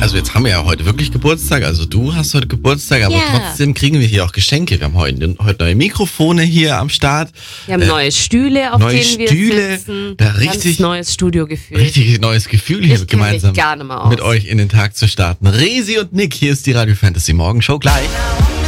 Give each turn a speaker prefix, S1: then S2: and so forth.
S1: Also jetzt haben wir ja heute wirklich Geburtstag, also du hast heute Geburtstag, aber trotzdem kriegen wir hier auch Geschenke. Wir haben heute neue Mikrofone hier am Start.
S2: Wir haben neue Stühle, auf denen wir sitzen.
S1: Da richtig
S2: ganz neues Studiogefühl.
S1: Richtig neues Gefühl hier gemeinsam
S2: gar nicht mehr aus.
S1: mit euch in den Tag zu starten. Resi und Nick, hier ist die Radio Fantasy Morgenshow gleich.